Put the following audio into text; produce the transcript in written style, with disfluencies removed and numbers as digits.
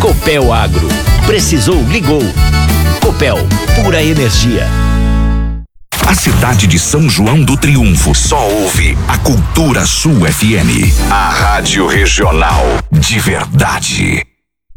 Copel Agro. Precisou, ligou. Copel, pura energia. A cidade de São João do Triunfo só ouve a Cultura Sul FM. A rádio regional de verdade.